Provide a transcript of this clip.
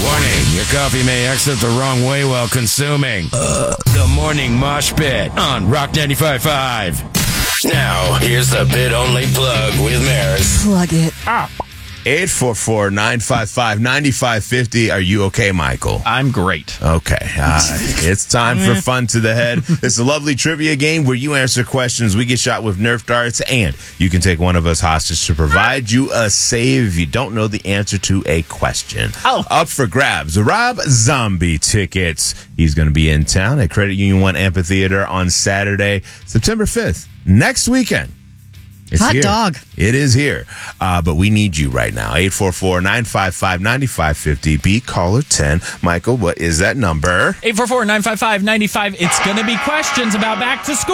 Warning, your coffee may exit the wrong way while consuming. The Morning Mosh Pit on Rock 95.5. Now, here's the bit-only plug with Maris. Plug it. 844-955-9550. Are you okay, Michael? I'm great. Okay. It's time for Fun to the Head. It's a lovely trivia game where you answer questions. We get shot with Nerf darts, and you can take one of us hostage to provide you a save if you don't know the answer to a question. Oh. Up for grabs, Rob Zombie tickets. He's going to be in town at Credit Union 1 Amphitheater on Saturday, September 5th. Next weekend. It's Hot here. dog. It is here. But we need you right now. 844-955-9550. Be caller 10. Michael, what is that number? 844-955-95. It's going to be questions about back to school.